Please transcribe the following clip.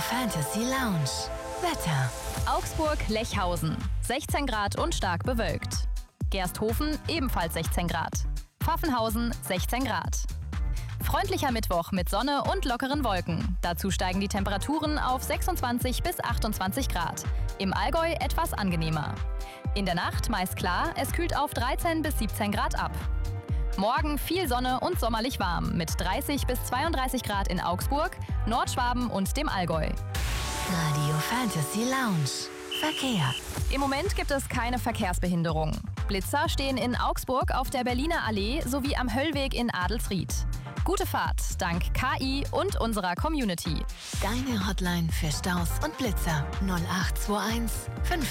Fantasy Lounge. Wetter. Augsburg-Lechhausen, 16 Grad und stark bewölkt. Gersthofen, ebenfalls 16 Grad. Pfaffenhausen, 16 Grad. Freundlicher Mittwoch mit Sonne und lockeren Wolken. Dazu steigen die Temperaturen auf 26 bis 28 Grad. Im Allgäu etwas angenehmer. In der Nacht meist klar, es kühlt auf 13 bis 17 Grad ab. Morgen viel Sonne und sommerlich warm mit 30 bis 32 Grad in Augsburg, Nordschwaben und dem Allgäu. Radio Fantasy Lounge. Verkehr. Im Moment gibt es keine Verkehrsbehinderung. Blitzer stehen in Augsburg auf der Berliner Allee sowie am Höllweg in Adelsried. Gute Fahrt dank KI und unserer Community. Deine Hotline für Staus und Blitzer 0821